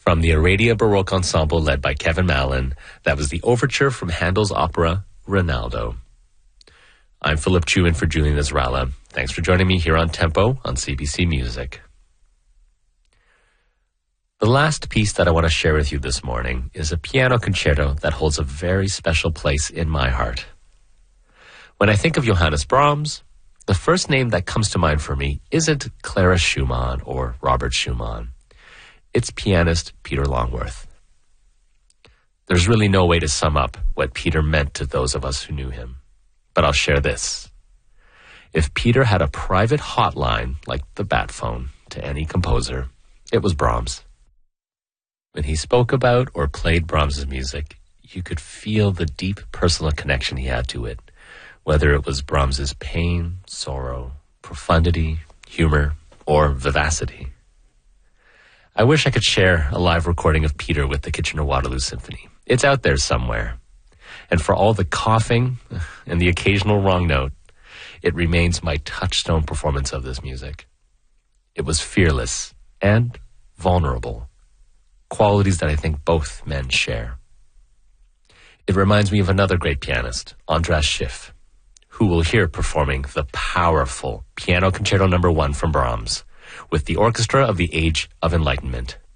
From the Aradia Baroque Ensemble led by Kevin Mallon, that was the overture from Handel's opera, Rinaldo. I'm Philip Chu in for Julian Ezralla. Thanks for joining me here on Tempo on CBC Music. The last piece that I want to share with you this morning is a piano concerto that holds a very special place in my heart. When I think of Johannes Brahms, the first name that comes to mind for me isn't Clara Schumann or Robert Schumann. It's pianist Peter Longworth. There's really no way to sum up what Peter meant to those of us who knew him, but I'll share this. If Peter had a private hotline, like the bat phone, to any composer, it was Brahms. When he spoke about or played Brahms's music, you could feel the deep personal connection he had to it, whether it was Brahms's pain, sorrow, profundity, humor, or vivacity. I wish I could share a live recording of Peter with the Kitchener-Waterloo Symphony. It's out there somewhere. And for all the coughing and the occasional wrong note, it remains my touchstone performance of this music. It was fearless and vulnerable, qualities that I think both men share. It reminds me of another great pianist, Andras Schiff, who we'll hear performing the powerful Piano Concerto No. 1 from Brahms, with the Orchestra of the Age of Enlightenment.